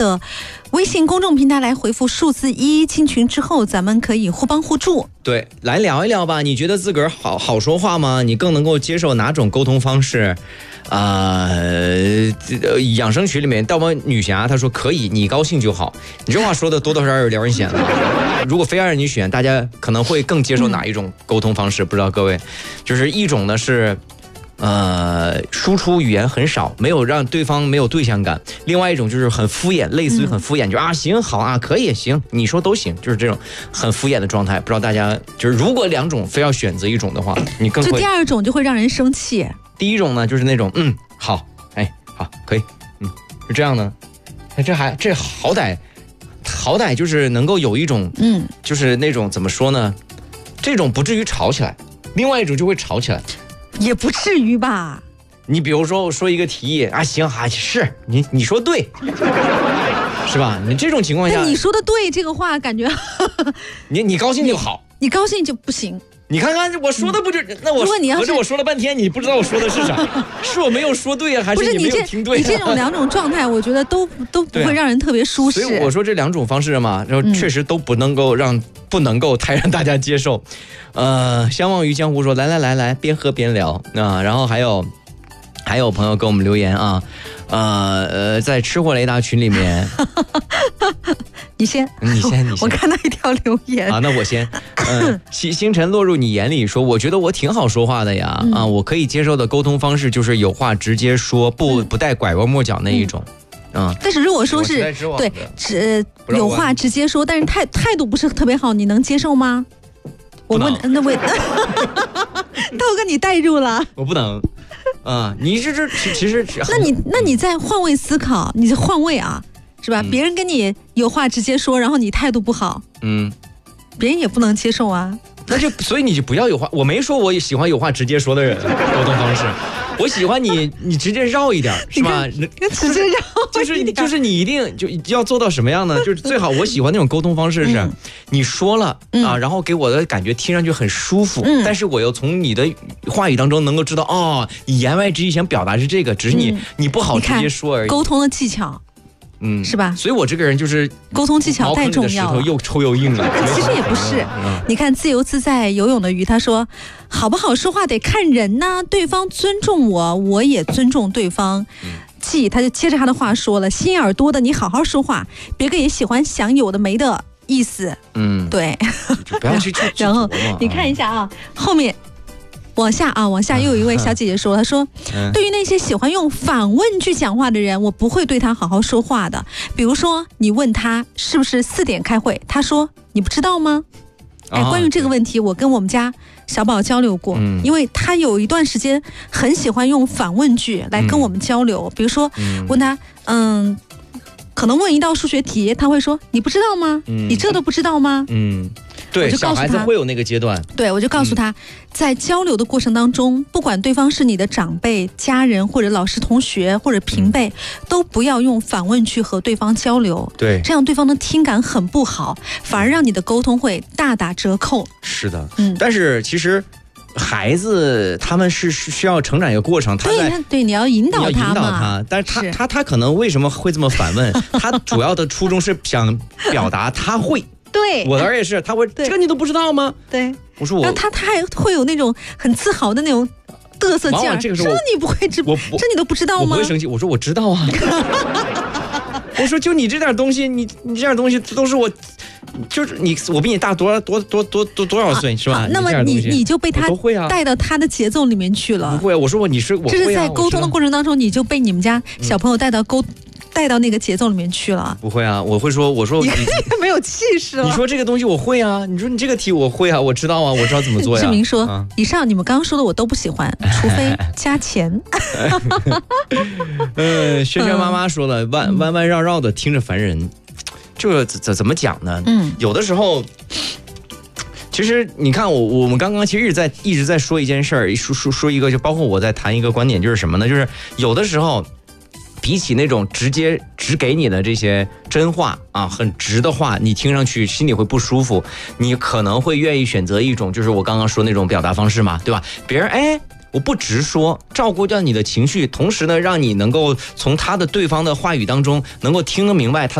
的微信公众平台来回复数字1进群之后，咱们可以互帮互助。 对，来聊一聊吧。你觉得自个儿好说话吗？你更能够接受哪种沟通方式？养生群里面，盗猫女侠她说可以，你高兴就好。你这话说的多多少少有撩人嫌了。如果非要让你选，大家可能会更接受哪一种沟通方式？不知道各位，就是一种呢是。输出语言很少，没有让对方没有对象感。另外一种就是很敷衍，类似于很敷衍，就行好啊，可以行，你说都行，就是这种很敷衍的状态。不知道大家就是如果两种非要选择一种的话，你更会。 这第二种就会让人生气。 第一种呢就是那种好，好可以，是这样的。这好歹就是能够有一种就是那种怎么说呢？这种不至于吵起来，另外一种就会吵起来。 也不至于吧？ 你比如说我说一个提议行是你说对，是吧？你这种情况下， 但你说的对这个话感觉你高兴就好， 你高兴就不行。 你看看我说的不就那我合着我说了半天，你不知道我说的是啥？是我没有说对还是你没有听对？ 你这种两种状态，我觉得都不会让人特别舒适。 所以我说这两种方式嘛，然后确实都不能够太让大家接受。相忘于江湖说来，边喝边聊然后还有朋友给我们留言在吃货雷达群里面。 你先，我看到一条留言那我先。星辰落入你眼里说，我觉得我挺好说话的呀我可以接受的沟通方式就是有话直接说，不带拐弯抹角那一种。 但是如果说是对有话直接说，但是态度不是特别好，你能接受吗？我问那位涛哥你代入了， 我不能你这其实那你再换位思考，你换位是吧？别人跟你有话直接说，然后你态度不好，别人也不能接受所以你就不要有话。我没说我喜欢有话直接说的人沟通方式，我喜欢你直接绕一点，是吧？ 直接绕就是你一定就要做到什么样呢？就是最好我喜欢那种沟通方式是，你说了然后给我的感觉听上去很舒服，但是我又从你的话语当中能够知道你言外之意想表达是这个，只是你不好直接说而已。 沟通的技巧。是吧？ 所以我这个人就是沟通技巧太重要了， 石头又臭又硬了。 其实也不是，你看自由自在游泳的鱼，他说好不好说话得看人呐，对方尊重我，我也尊重对方。他就接着他的话说了，心眼儿多的你好好说话，别个也喜欢想有的没的意思。对， 就不要去然后你看一下后面。往下又有一位小姐姐说，她说对于那些喜欢用反问句讲话的人，我不会对他好好说话的。比如说你问他是不是4点开会，他说你不知道吗？关于这个问题我跟我们家小宝交流过，因为他有一段时间很喜欢用反问句来跟我们交流。比如说问他可能问一道数学题，他会说你不知道吗？你这都不知道吗？ 对，小孩子会有那个阶段。 对，我就告诉他，在交流的过程当中，不管对方是你的长辈、家人或者老师、同学或者平辈，都不要用反问句和对方交流。 对， 这样对方的听感很不好，反而让你的沟通会大打折扣。 是的，但是其实孩子他们是需要成长一个过程， 对，你要引导他嘛。 但是他可能为什么会这么反问？他主要的初衷是想表达他会。 对， 我的儿也是，他会这个你都不知道吗？ 对， 我说他还会有那种很自豪的那种嘚瑟劲儿。这你不会这你都不知道吗？ 我不会生气，我说我知道啊。我说就你这点东西，你这点东西都是我。就是我比你大多少岁是吧？ 那么你就被他带到他的节奏里面去了。 不会，我说我会这是在沟通的过程当中，你就被你们家小朋友带到那个节奏里面去了。 不会我会说你没有气势了。 你说这个东西我会你说你这个题我会我知道我知道怎么做呀。 志明说，以上你们刚刚说的我都不喜欢，除非加钱。 轩轩妈妈说了，弯弯绕绕的听着烦人。这个怎么讲呢？有的时候，其实你看我们刚刚其实一直在说一件事儿，说一个，就包括我在谈一个观点，就是什么呢？就是有的时候，比起那种直给你的这些真话很直的话，你听上去心里会不舒服，你可能会愿意选择一种，就是我刚刚说那种表达方式嘛，对吧？别人我不直说，照顾掉你的情绪，同时呢，让你能够从对方的话语当中能够听得明白他